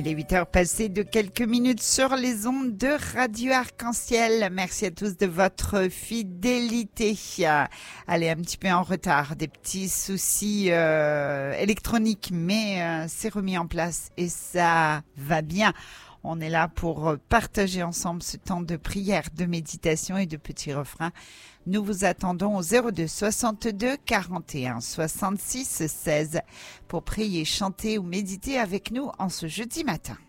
Il est 8h passées de quelques minutes sur les ondes de Radio Arc-en-Ciel. Merci à tous de votre fidélité. Allez, un petit peu en retard, des petits soucis électroniques, mais c'est remis en place et ça va bien. On est là pour partager ensemble ce temps de prière, de méditation et de petits refrains. Nous vous attendons au 02 62 41 66 16 pour prier, chanter ou méditer avec nous en ce jeudi matin.